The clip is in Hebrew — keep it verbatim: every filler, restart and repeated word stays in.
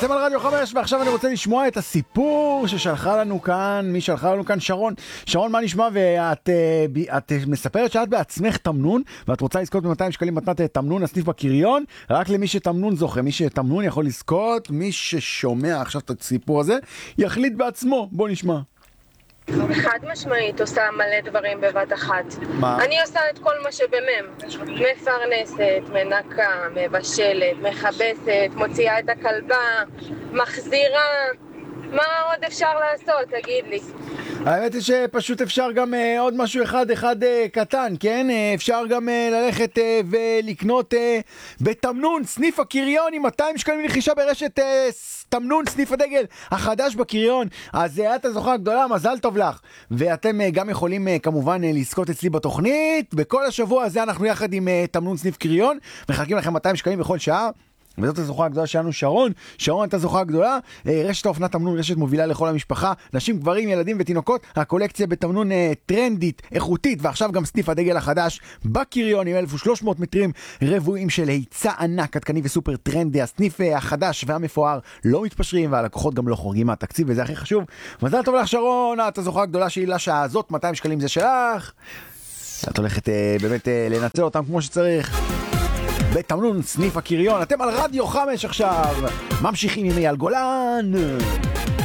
אתם על רדיו חמש, ועכשיו אני רוצה לשמוע את הסיפור ששלחה לנו כאן, מי שלחה לנו כאן? שרון. שרון, מה נשמע? ואת את מספרת שאת בעצמך תמנון, ואת רוצה לזכות ב-מאתיים שקלים מתנת תמנון, הסניף בקריון, רק למי שתמנון זוכה. מי שתמנון יכול לזכות, מי ששומע עכשיו את הסיפור הזה, יחליט בעצמו. בוא נשמע. חד משמעית עושה מלא דברים בבת אחת. מה? אני עושה את כל מה שבמם. מפרנסת, מנקה, מבשלת, מחבסת, מוציאה את הכלבה, מחזירה. מה עוד אפשר לעשות? תגיד לי. האמת היא שפשוט אפשר גם אה, עוד משהו אחד אחד אה, קטן, כן? אה, אפשר גם אה, ללכת אה, ולקנות אה, בתמנון סניף הקריון עם מאתיים שקלים רכישה ברשת אה, תמנון סניף הדגל החדש בקריון. אז אה, את הזוכה הגדולה, מזל טוב לך. ואתם אה, גם יכולים אה, כמובן אה, לזכות אצלי בתוכנית. בכל השבוע הזה אנחנו יחד עם אה, תמנון סניף קריון מחלקים לכם מאתיים שקלים בכל שעה. וזאת הזוכה הגדולה שלנו, שרון. שרון, את הזוכה הגדולה. רשת האופנה תמנון, רשת מובילה לכל המשפחה, נשים, גברים, ילדים ותינוקות. הקולקציה בתמנון טרנדית, איכותית, ועכשיו גם סניף הדגל החדש בקריון עם אלף ושלוש מאות מטרים רבועים של היצע ענק, עדכני וסופר טרנדי. הסניף החדש והמפואר לא מתפשרים, והלקוחות גם לא חורגים מהתקציב, וזה הכי חשוב. מזל טוב לך, שרון, את הזוכה הגדולה שהיא לשעה הזאת, מאתיים שקלים זה שלך. את הולכת באמת לנצל אותם כמו שצריך. בתמנון סניף הקריון. אתם על רדיו חמש עכשיו, ממשיכים עם אייל גולן.